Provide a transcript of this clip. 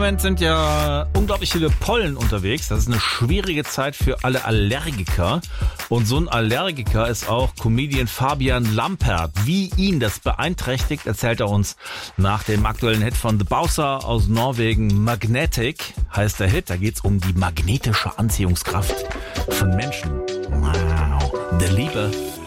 Im Moment sind ja unglaublich viele Pollen unterwegs. Das ist eine schwierige Zeit für alle Allergiker. Und so ein Allergiker ist auch Comedian Fabian Lampert. Wie ihn das beeinträchtigt, erzählt er uns nach dem aktuellen Hit von The Bowser aus Norwegen. Magnetic heißt der Hit. Da geht's um die magnetische Anziehungskraft von Menschen. Wow, der Liebe.